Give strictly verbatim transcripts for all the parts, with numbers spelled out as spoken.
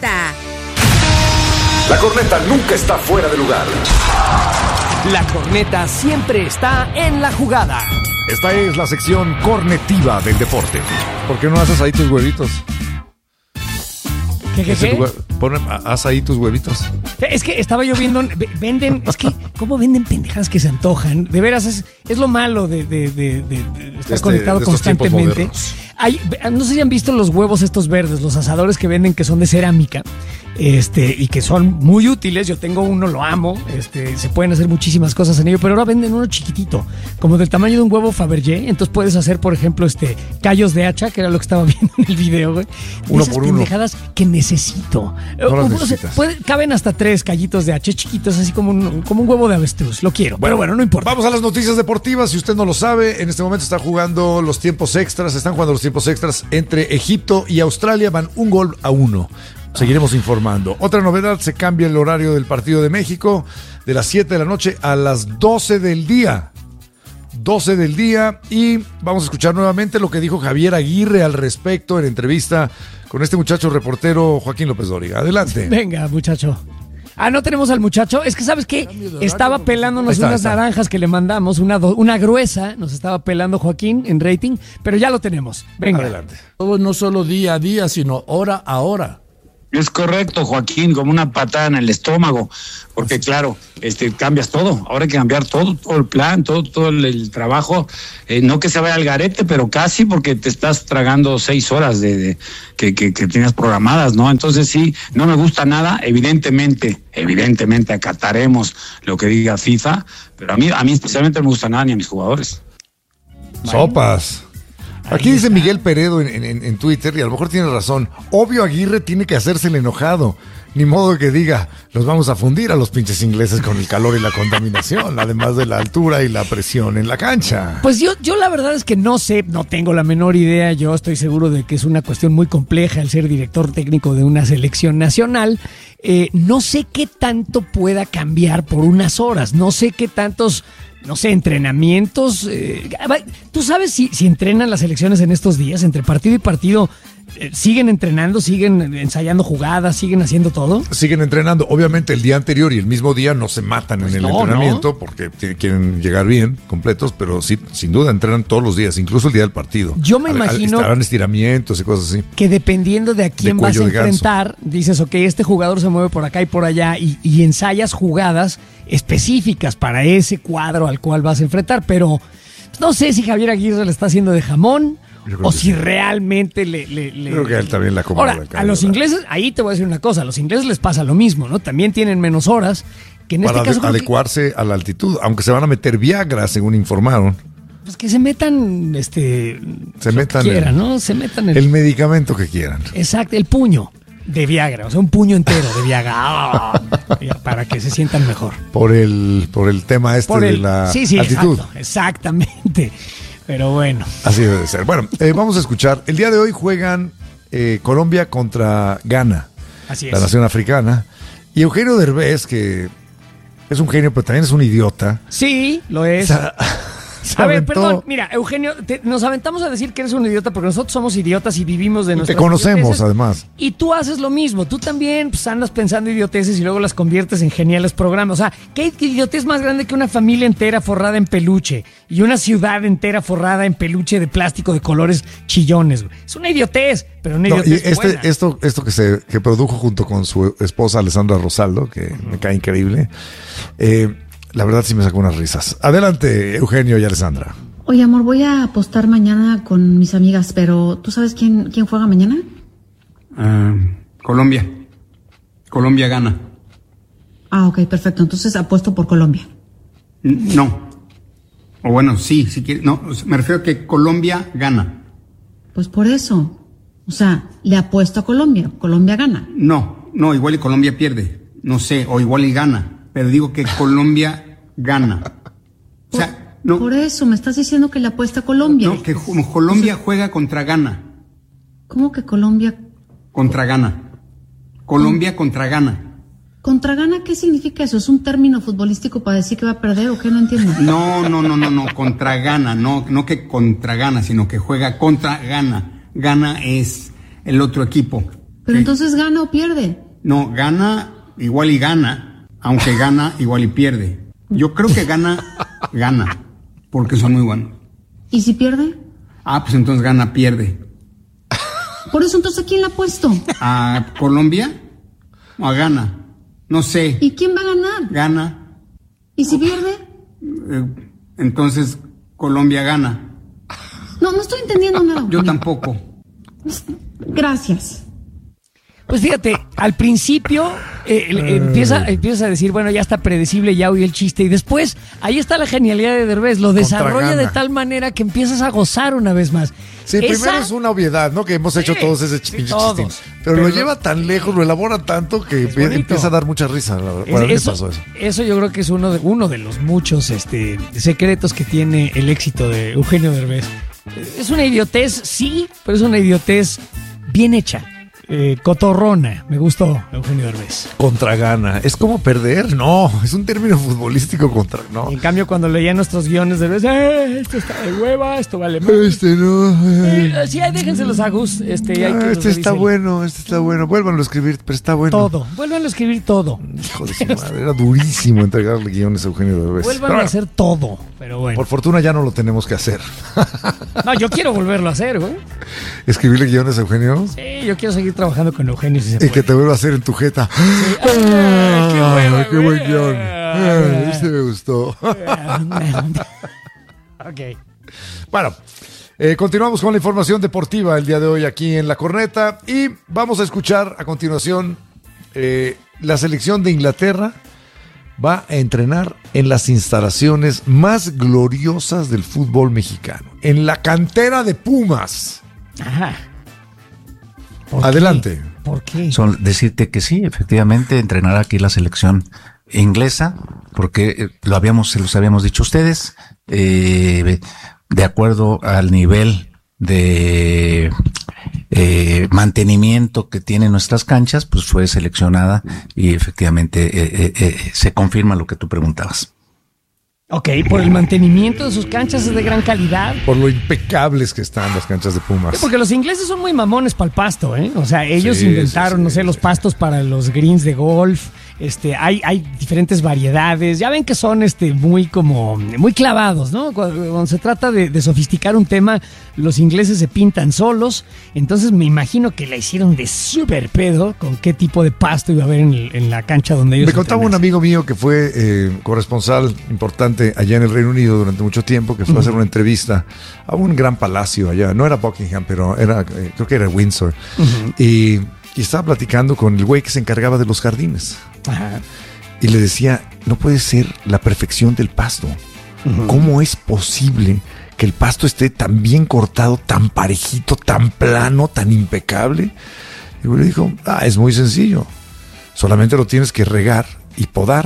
corneta. La corneta nunca está fuera de lugar. La corneta siempre está en la jugada. Esta es la sección cornetiva del deporte. ¿Por qué no haces ahí tus huevitos? ¿Qué, qué, qué? Pon, haz ahí tus huevitos. Es que estaba yo viendo, venden, es que, ¿cómo venden pendejadas que se antojan? De veras, es, es lo malo de, de, de, de, de estar este, conectado de constantemente. Hay, no sé si han visto los huevos estos verdes, los asadores que venden que son de cerámica. Este, y que son muy útiles. Yo tengo uno, lo amo. Este, se pueden hacer muchísimas cosas en ello, pero ahora venden uno chiquitito, como del tamaño de un huevo Fabergé. Entonces puedes hacer, por ejemplo, este callos de hacha, que era lo que estaba viendo en el video, güey. Uno esas por pendejadas uno. Que necesito. No o sea, puede, caben hasta tres callitos de hacha chiquitos, así como un, como un huevo de avestruz. Lo quiero, bueno, pero bueno, no importa. Vamos a las noticias deportivas. Si usted no lo sabe, en este momento está jugando los tiempos extras. Están jugando los tiempos extras entre Egipto y Australia. Van un gol a uno. Seguiremos informando. Otra novedad, se cambia el horario del partido de México de las siete de la noche a las doce del día. doce del día y vamos a escuchar nuevamente lo que dijo Javier Aguirre al respecto en entrevista con este muchacho reportero Joaquín López Dóriga. Adelante. Venga, muchacho. Ah, ¿no tenemos al muchacho? Es que, ¿sabes qué? Estaba pelándonos está, unas está. naranjas que le mandamos, una, una gruesa, nos estaba pelando Joaquín en rating, pero ya lo tenemos. Venga. Adelante. Todo no solo día a día, sino hora a hora. Es correcto, Joaquín, como una patada en el estómago, porque claro, este cambias todo, ahora hay que cambiar todo, todo el plan, todo, todo el, el trabajo, eh, no que se vaya al garete, pero casi, porque te estás tragando seis horas de, de que, que, que tenías programadas, ¿no? Entonces sí, no me gusta nada, evidentemente, evidentemente acataremos lo que diga FIFA, pero a mí, a mí especialmente no me gusta nada ni a mis jugadores. Sopas. Aquí dice Miguel Peredo en, en, en Twitter, y a lo mejor tiene razón. Obvio Aguirre tiene que hacerse el enojado. Ni modo que diga, los vamos a fundir a los pinches ingleses con el calor y la contaminación, además de la altura y la presión en la cancha. Pues yo, yo la verdad es que no sé, no tengo la menor idea. Yo estoy seguro de que es una cuestión muy compleja el ser director técnico de una selección nacional. Eh, no sé qué tanto pueda cambiar por unas horas. No sé qué tantos... no sé, entrenamientos. Eh, ¿Tú sabes si, si entrenan las selecciones en estos días? Entre partido y partido, eh, ¿siguen entrenando? ¿Siguen ensayando jugadas? ¿Siguen haciendo todo? Siguen entrenando. Obviamente el día anterior y el mismo día no se matan pues en el no, entrenamiento, ¿no? Porque t- quieren llegar bien, completos, pero sí, sin duda entrenan todos los días, incluso el día del partido. Yo me al, imagino... Al, estarán estiramientos y cosas así. Que dependiendo de a quién de vas a enfrentar, dices, ok, este jugador se mueve por acá y por allá, y, y ensayas jugadas específicas para ese cuadro al cual vas a enfrentar, pero no sé si Javier Aguirre le está haciendo de jamón o si sí. realmente le, le, le... Creo que a él también la acomoda. Ahora, a los ingleses, ahí te voy a decir una cosa, a los ingleses les pasa lo mismo, ¿no? También tienen menos horas, que en para este caso... adecuarse que... a la altitud, aunque se van a meter Viagra, según informaron. Pues que se metan, este... Se metan... Quieran, el, ¿no? Se metan el... el medicamento que quieran. Exacto, el puño de Viagra, o sea, un puño entero de Viagra, oh, para que se sientan mejor. Por el, por el tema este por el, de la sí, sí, altitud. Exacto, exactamente. Pero bueno. Así debe ser. Bueno, eh, vamos a escuchar. El día de hoy juegan eh, Colombia contra Ghana, Así es. La nación africana. Y Eugenio Derbez, que es un genio, pero también es un idiota. Sí, lo es. O sea, a ver, perdón, mira, Eugenio, te, nos aventamos a decir que eres un idiota porque nosotros somos idiotas y vivimos de nuestras te conocemos, idioteces, además. Y tú haces lo mismo, tú también pues, andas pensando idioteces y luego las conviertes en geniales programas. O sea, ¿qué idiotez más grande que una familia entera forrada en peluche y una ciudad entera forrada en peluche de plástico de colores chillones? Es una idiotez, pero una idiotez no, y este, buena. Esto, esto que se que produjo junto con su esposa Alessandra Rosaldo, que uh-huh. me cae increíble, eh, la verdad sí me sacó unas risas. Adelante, Eugenio y Alessandra. Oye, amor, voy a apostar mañana con mis amigas, pero ¿tú sabes quién, quién juega mañana? Uh, Colombia. Colombia gana. Ah, ok, perfecto. Entonces apuesto por Colombia. No. O bueno, sí, si quieres. No, me refiero a que Colombia gana. Pues por eso. O sea, le apuesto a Colombia. Colombia gana. No, no, igual y Colombia pierde. No sé, o igual y gana. Pero digo que Colombia gana. O sea... No. Por eso, me estás diciendo que le apuesta a Colombia. No, que Colombia juega contra Ghana. ¿Cómo que Colombia? Contra Ghana. Colombia ¿Con? contra Ghana. ¿Contra Ghana qué significa eso? ¿Es un término futbolístico para decir que va a perder o qué? No entiendo. No, no, no, no, no, contra Ghana. No, no que contra Ghana, sino que juega contra Ghana. Ghana es el otro equipo. Pero Sí. entonces gana o pierde. No, gana igual y gana, aunque gana igual y pierde. Yo creo que gana, gana, porque son muy buenos. ¿Y si pierde? Ah, pues entonces gana, pierde. Por eso entonces ¿a quién la ha puesto? ¿A Colombia o a Ghana? No sé. ¿Y quién va a ganar? Gana. ¿Y si pierde? Eh, entonces Colombia gana. No, no estoy entendiendo nada. Yo tampoco. Gracias. Pues fíjate, al principio eh, eh, empieza, empieza a decir, bueno, ya está predecible, ya oí el chiste, y después ahí está la genialidad de Derbez, lo desarrolla de tal manera que empiezas a gozar una vez más. Sí, Esa- primero es una obviedad, ¿no? Que hemos hecho Sí, todos ese sí, pinche todos. chistín. Pero, Pero lo lo- lleva tan lejos, lo elabora tanto que Es bonito. empieza a dar mucha risa. La verdad. Es- Bueno, a mí me eso, pasó eso. eso yo creo que es uno de, uno de los muchos este, secretos que tiene el éxito de Eugenio Derbez. Es una idiotez, sí, pero es una idiotez bien hecha. Eh, cotorrona, me gustó Eugenio Derbez. Contra gana. ¿Es como perder? No, es un término futbolístico contra. No. En cambio, cuando leía nuestros guiones de Derbez, eh, esto está de hueva, esto vale más. Este no. Eh, sí, ahí déjenselos a Gus. Este, hay Ah, que los este está revisen. bueno, este está bueno. Vuélvanlo a escribir, pero está bueno. Todo. Vuelvan a escribir todo. Hijo de su madre, era durísimo entregarle guiones a Eugenio Derbez. Vuelvan Pero a bueno, hacer todo. Pero bueno. por fortuna ya no lo tenemos que hacer. No, yo quiero volverlo a hacer, güey. Escribirle guiones a Eugenio Sí, yo quiero seguir trabajando con Eugenio si se y puede. que te vuelva a hacer en tu jeta. Ah, qué Ah, hueva, qué buen güey. guión. Ah, Este me gustó. Ok. Bueno, eh, continuamos con la información deportiva el día de hoy aquí en La Corneta y vamos a escuchar a continuación eh, la selección de Inglaterra va a entrenar en las instalaciones más gloriosas del fútbol mexicano, en la cantera de Pumas. Ajá. ¿Por Adelante. qué? ¿Por qué? Son decirte que sí, efectivamente entrenará aquí la selección inglesa, porque eh, lo habíamos, se los habíamos dicho a ustedes, eh, de acuerdo al nivel de eh, mantenimiento que tienen nuestras canchas, pues fue seleccionada y efectivamente eh, eh, eh, se confirma lo que tú preguntabas. Ok, por el mantenimiento de sus canchas es de gran calidad. Por lo impecables que están las canchas de Pumas. Sí, porque los ingleses son muy mamones para el pasto, ¿eh? O sea, ellos Sí, inventaron, sí, no sí, sé, los sí. pastos para los greens de golf. Este, hay, hay diferentes variedades. Ya ven que son este muy como muy clavados, ¿no? Cuando, cuando se trata de, de sofisticar un tema, los ingleses se pintan solos. Entonces me imagino que la hicieron de súper pedo con qué tipo de pasto iba a haber en, el- en la cancha donde ellos Me contaba un entrenasen. amigo mío que fue eh, corresponsal importante allá en el Reino Unido durante mucho tiempo, que fue a hacer una entrevista a un gran palacio allá. No era Buckingham, pero era, eh, creo que era Windsor. y, y estaba platicando con el güey que se encargaba de los jardines. Ajá. Y le decía, no puede ser la perfección del pasto. ¿Cómo es posible que el pasto esté tan bien cortado, tan parejito, tan plano, tan impecable? Y le dijo, ah, es muy sencillo. Solamente lo tienes que regar y podar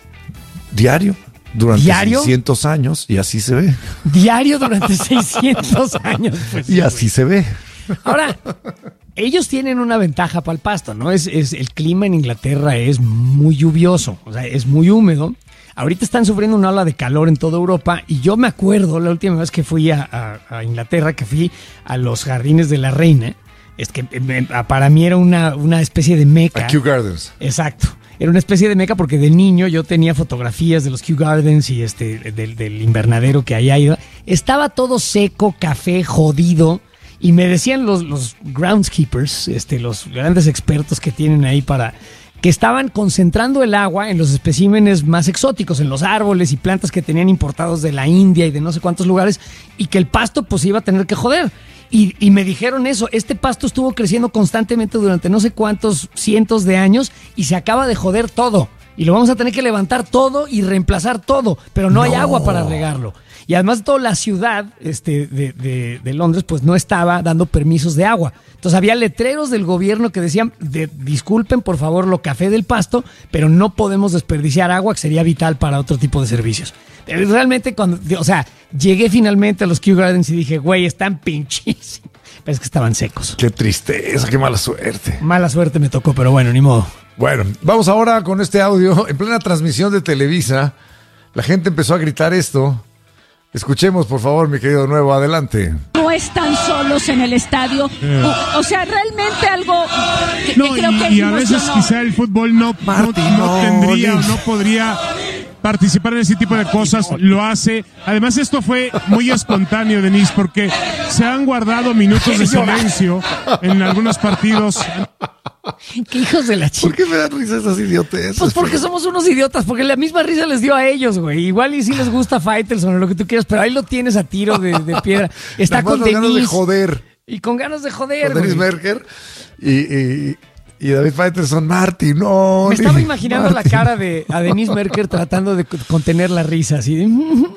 diario durante ¿Diario? seiscientos años y así se ve. Diario durante seiscientos años. Pues, Y sí, así se ve. Ahora, ellos tienen una ventaja para el pasto, ¿no? Es, es el clima en Inglaterra es muy lluvioso, o sea, es muy húmedo. Ahorita están sufriendo una ola de calor en toda Europa y yo me acuerdo la última vez que fui a, a- a Inglaterra, que fui a los Jardines de la Reina, es que eh, para mí era una, una especie de meca. A Kew Gardens. Exacto. Era una especie de meca porque de niño yo tenía fotografías de los Kew Gardens y este del, del invernadero que allá iba. Estaba todo seco, café, jodido. Y me decían los, los groundskeepers, este, los grandes expertos que tienen ahí para... que estaban concentrando el agua en los especímenes más exóticos, en los árboles y plantas que tenían importados de la India y de no sé cuántos lugares, y que el pasto pues iba a tener que joder. Y, y me dijeron eso, este pasto estuvo creciendo constantemente durante no sé cuántos cientos de años y se acaba de joder todo. Y lo vamos a tener que levantar todo y reemplazar todo, pero no, hay agua para regarlo. Y además toda la ciudad este, de, de, de Londres pues no estaba dando permisos de agua. Entonces había letreros del gobierno que decían, de, disculpen por favor lo café del pasto, pero no podemos desperdiciar agua que sería vital para otro tipo de servicios. Pero realmente cuando, o sea, llegué finalmente a los Kew Gardens y dije, güey, están pinchísimos. Pero es que estaban secos. Qué tristeza, qué mala suerte. Mala suerte me tocó, pero bueno, ni modo. Bueno, vamos ahora con este audio. En plena transmisión de Televisa, la gente empezó a gritar esto. Escuchemos, por favor, mi querido Nuevo, adelante. No están solos en el estadio. O, o sea, realmente algo creo que y, y a veces quizá el fútbol no, no, no tendría o no podría participar en ese tipo de cosas, lo hace. Además, esto fue muy espontáneo, Denise, porque se han guardado minutos de silencio en algunos partidos. ¿Qué hijos de la chica? ¿Por qué me dan risa esas idioteces? Pues porque somos unos idiotas, porque la misma risa les dio a ellos, güey. Igual y si les gusta Faitelson o lo que tú quieras, pero ahí lo tienes a tiro de, de piedra. Está con Denise. ganas de joder. Y con ganas de joder, con Denise Merker y... y... Y David Faitelson, Martín, no. Me estaba imaginando Martin. La cara de a Denise Merker tratando de contener la risa, así de...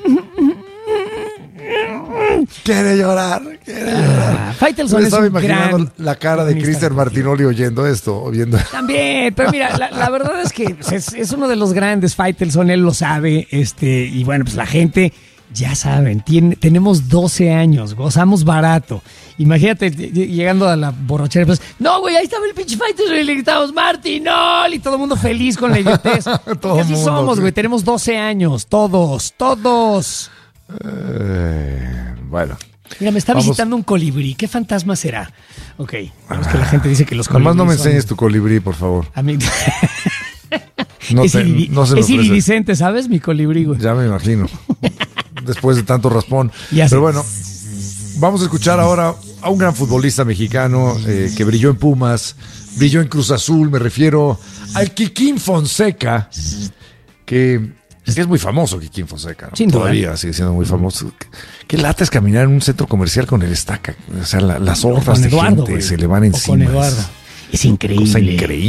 Quiere llorar, quiere llorar. Ah, Faitelson Me es estaba un imaginando gran la cara de Cristian Martinoli oyendo esto, viendo. También, pero mira, la, la verdad es que es, es uno de los grandes Faitelson, él lo sabe, este, y bueno, pues la gente... Ya saben, tiene, tenemos doce años, gozamos barato. Imagínate llegando a la borrachera, pues, no, güey, ahí estaba el pinche fighter y le gritamos, Martín, no, y todo el mundo feliz con la idiotez. Porque así mundo, somos, güey, sí. Tenemos doce años, todos, todos. Eh, bueno. Mira, me está Vamos. visitando un colibrí, ¿qué fantasma será? Ok, vamos que la gente dice que los colibríes Nomás no me son... enseñes tu colibrí, por favor. A mí... no es te, iri... no se es iridiscente, ¿sabes? Mi colibrí, güey. Ya me imagino. Después de tanto raspón. Ya Pero bueno, vamos a escuchar ahora a un gran futbolista mexicano eh, que brilló en Pumas, brilló en Cruz Azul, me refiero al Kikín Fonseca, que, que es muy famoso Kikín Fonseca, ¿no? Sin Todavía duda. sigue siendo muy famoso. Qué lata es caminar en un centro comercial con el Estaca. O sea, la, las hordas de Eduardo, gente güey. se le van encima. O con Eduardo. Es increíble. Cosa increíble.